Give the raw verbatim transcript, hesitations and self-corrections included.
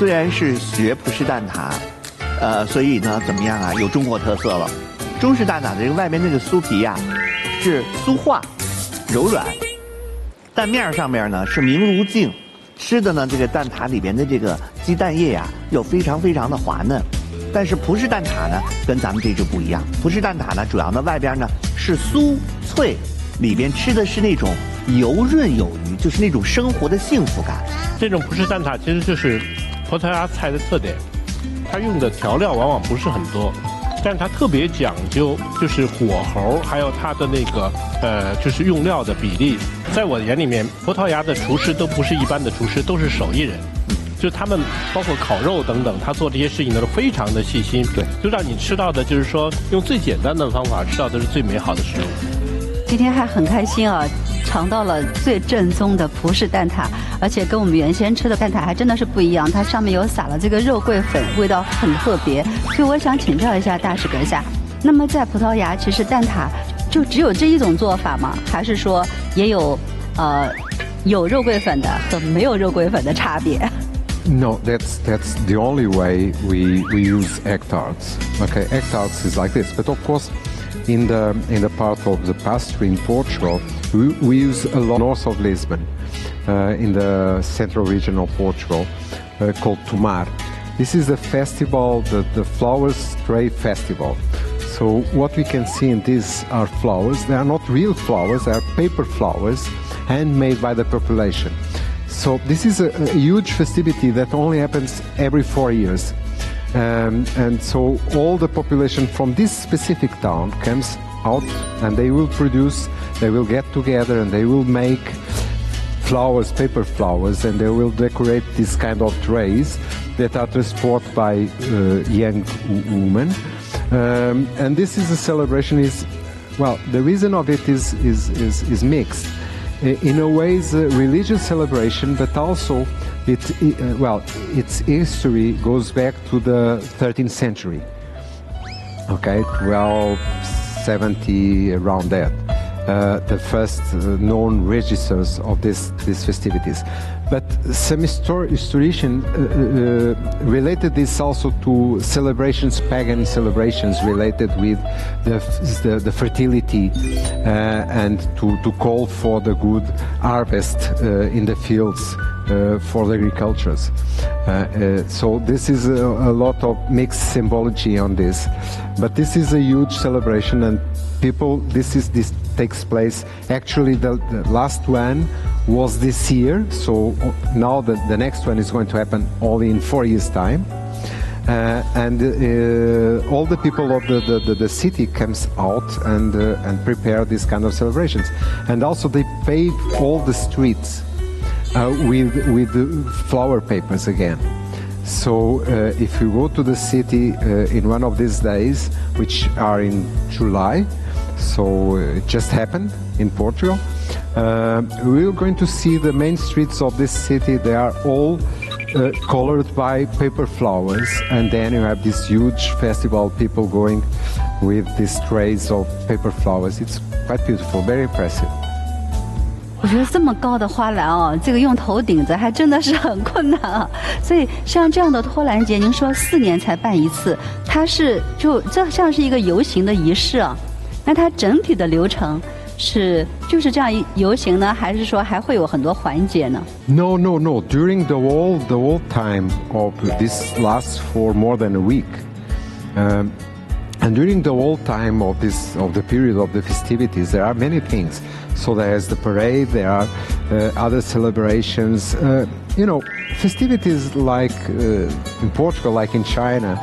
虽然是学葡式蛋挞，呃，所以呢，怎么样啊？有中国特色了。中式蛋挞的这个外面那个酥皮呀、啊，是酥化、柔软，蛋面上面呢是明如镜，吃的呢这个蛋挞里边的这个鸡蛋液呀、啊，又非常非常的滑嫩。但是葡式蛋挞呢，跟咱们这只不一样。葡式蛋挞呢，主要呢外边呢是酥脆，里边吃的是那种油润有余，就是那种生活的幸福感。 这种葡式蛋挞其实就是葡萄牙菜的特点，它用的调料往往不是很多，但是它特别讲究，就是火候，还有它的那个呃，就是用料的比例。在我眼里面，葡萄牙的厨师都不是一般的厨师，都是手艺人。就是他们包括烤肉等等，他做这些事情都是非常的细心，对，就让你吃到的就是说用最简单的方法吃到的是最美好的食物。 今天还很开心啊，尝到了最正宗的葡式蛋挞，而且跟我们原先吃的蛋挞还真的是不一样，它上面有撒了这个肉桂粉，味道很特别。所以我想请教一下大使阁下，那么在葡萄牙其实蛋挞就只有这一种做法吗？还是说也有呃有肉桂粉的和没有肉桂粉的差别 ？No, that's that's the only way we we use egg tarts. Okay, egg tarts is like this, but of course, in the in the part of the pastry in Portugal, we, we use a lot north of Lisbon, uh, in the central region of Portugal, uh, called Tomar. This is the festival, the the flowers trade festival. So what we can see in these are flowers. They are not real flowers; they are paper flowers, handmade by the population. So this is a, a huge festivity that only happens every four years. Um, and so all the population from this specific town comes out and they will produce, they will get together and they will make flowers, paper flowers, and they will decorate these kind of trays that are transported by uh, young women. Um, and this is a celebration is, well, the reason of it is, is, is, is mixed. In a way, it's a religious celebration, but also, it, uh, well, its history goes back to the thirteenth century. Okay, twelve seventy, around that. Uh, the first uh, known registers of this, these festivities. But some histor historians uh, uh, related this also to celebrations, pagan celebrations related with the, the, the fertility uh, and to, to call for the good harvest uh, in the fields uh, for the agricultures. Uh, uh, so this is a, a lot of mixed symbology on this. But this is a huge celebration and people, this is this takes place. Actually, the, the last one was this year, so now the, the next one is going to happen only in four years' time. Uh, and uh, all the people of the, the, the city comes out and, uh, and prepare these kind of celebrations. And also they pave all the streets uh, with, with flower papers again. So uh, if you go to the city uh, in one of these days, which are in July, so it just happened in Portugal, uh, we're going to see the main streets of this city. They are all uh, colored by paper flowers, and then you have this huge festival, people going with these trays of paper flowers. It's quite beautiful, very impressive. 我觉得这么高的花篮哦，这个用头顶着还真的是很困难啊。所以像这样的拖篮节，您说四年才办一次，它是就这像是一个游行的仪式啊。那它整体的流程是就是这样游行呢，还是说还会有很多环节呢 ？No, no, no. During the whole the whole time of this lasts for more than a week, um, and during the whole time of this of the period of the festivities, there are many things. So there's the parade. There are uh, other celebrations. Uh, you know, festivities like uh, in Portugal, like in China.